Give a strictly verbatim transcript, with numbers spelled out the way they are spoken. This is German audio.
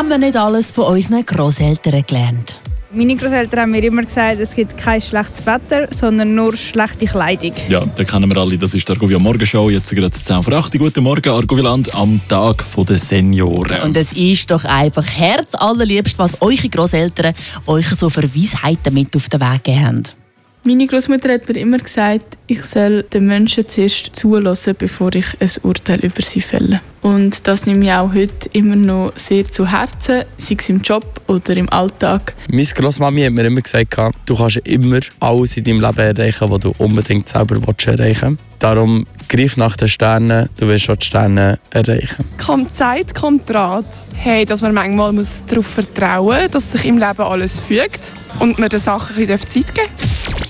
haben wir nicht alles von unseren Grosseltern gelernt? Meine Großeltern haben mir immer gesagt, es gibt kein schlechtes Wetter, sondern nur schlechte Kleidung. Ja, den kennen wir alle. Das ist die Argovia Morgenshow. Jetzt gerade zehn vor acht. Guten Morgen, Argoviland, am Tag der Senioren. Und es ist doch einfach herzallerliebst, was eure Grosseltern euch so für Weisheiten mit auf den Weg gegeben haben. Meine Großmutter hat mir immer gesagt, ich soll den Menschen zuerst zulassen, bevor ich ein Urteil über sie fälle. Und das nehme ich auch heute immer noch sehr zu Herzen, sei es im Job oder im Alltag. Meine Grossmami hat mir immer gesagt, du kannst immer alles in deinem Leben erreichen, was du unbedingt selber erreichen willst. Darum greif nach den Sternen, du wirst auch die Sterne erreichen. Kommt Zeit, kommt Rat. Hey, dass man manchmal muss darauf vertrauen muss, dass sich im Leben alles fügt und man den Sachen ein bisschen Zeit geben darf.